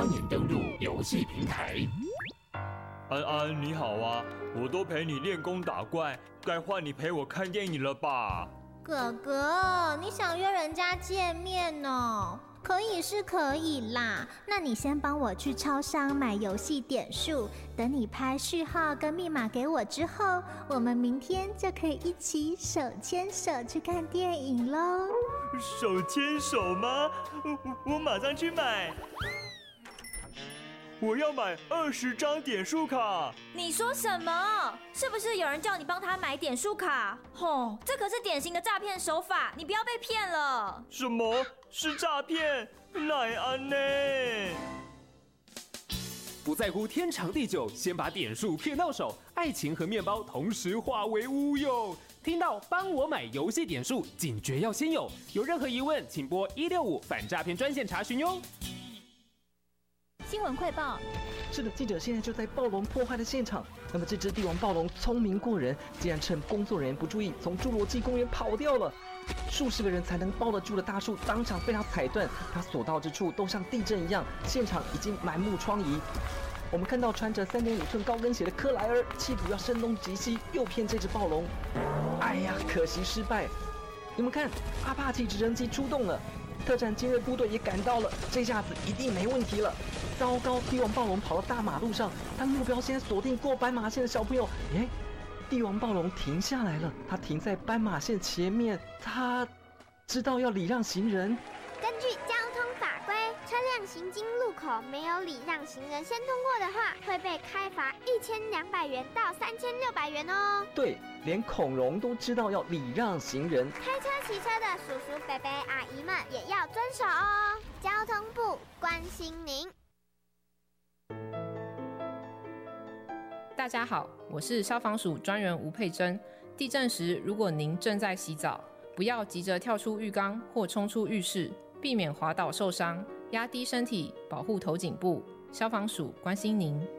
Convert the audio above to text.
欢迎登入游戏平台。 安安你好啊，我都陪你练功打怪，该换你陪我看电影了吧？ 哥哥，你想约人家见面哦？可以是可以啦，那你先帮我去超商买游戏点数，等你拍序号跟密码给我之后，我们明天就可以一起手牵手去看电影咯。 手牵手吗？我马上去买。我要买20张点数卡。 你说什么？是不是有人叫你帮他买点数卡？吼，这可是典型的诈骗手法，你不要被骗了。 什么是诈骗？奈安呢？ 不在乎天长地久，先把点数骗到手，爱情和面包同时化为乌有。听到帮我买游戏点数，警觉要先有。有任何疑问，请拨165反诈骗专线查询哟。 新闻快报。 是的，记者现在就在暴龙破坏的现场。那么这只帝王暴龙聪明过人，竟然趁工作人员不注意，从侏罗纪公园跑掉了。数十个人才能抱得住的大树，当场被他踩断。他所到之处都像地震一样，现场已经满目疮痍。我们看到穿着3.5寸高跟鞋的克莱尔，企图要声东击西，诱骗这只暴龙。哎呀，可惜失败。你们看，阿帕奇直升机出动了。特战精锐部队也赶到了，这下子一定没问题了。糟糕，帝王暴龙跑到大马路上，他目标现在锁定过斑马线的小朋友。帝王暴龙停下来了，他停在斑马线前面，他知道要礼让行人。 根据交通法规，车辆行经路口没有礼让行人先通过的话，会被开罚1200元到3600元哦。 对，连恐龙都知道要礼让行人。 开车骑车的叔叔伯伯阿姨们也要遵守哦。交通部关心您。 大家好，我是消防署专员吴佩珍。地震时，如果您正在洗澡，不要急着跳出浴缸或冲出浴室，避免滑倒受伤，压低身体，保护头颈部。消防署关心您。